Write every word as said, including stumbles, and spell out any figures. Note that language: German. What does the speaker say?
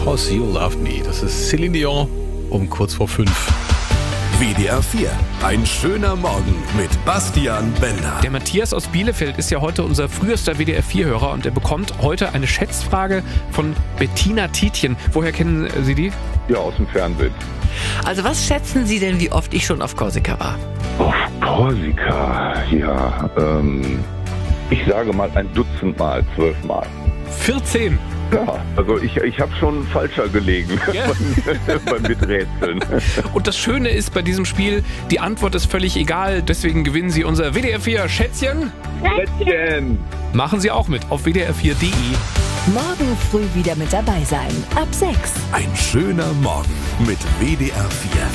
Because You Love Me. Das ist Céline Dion um kurz vor fünf. W D R vier. Ein schöner Morgen mit Bastian Bender. Der Matthias aus Bielefeld ist ja heute unser frühester W D R vier Hörer und er bekommt heute eine Schätzfrage von Bettina Tietjen. Woher kennen Sie die? Ja, aus dem Fernsehen. Also was schätzen Sie denn, wie oft ich schon auf Korsika war? Auf Korsika, ja, ähm, ich sage mal ein Dutzend Mal, zwölf Mal. vierzehn. Ja, also ich, ich habe schon falscher gelegen Ja. beim, beim Miträtseln. Und das Schöne ist bei diesem Spiel, die Antwort ist völlig egal, deswegen gewinnen Sie unser W D R vier Schätzchen. Schätzchen! Machen Sie auch mit auf w d r vier punkt de. Morgen früh wieder mit dabei sein. Ab sechs. Ein schöner Morgen mit W D R vier.